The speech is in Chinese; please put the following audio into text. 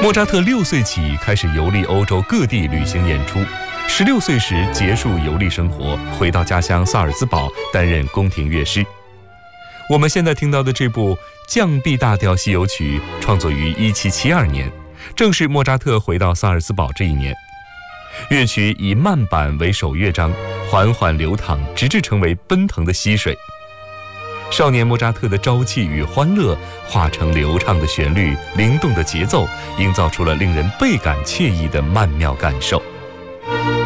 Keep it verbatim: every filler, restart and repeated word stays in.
莫扎特六岁起开始游历欧洲各地旅行演出，十六岁时结束游历生活，回到家乡萨尔兹堡担任宫廷乐师。我们现在听到的这部降 B 大调西游曲创作于一七七二年，正是莫扎特回到萨尔兹堡这一年。乐曲以慢板为首乐章，缓缓流淌，直至成为奔腾的溪水。少年莫扎特的朝气与欢乐化成流畅的旋律、灵动的节奏，营造出了令人倍感惬意的曼妙感受。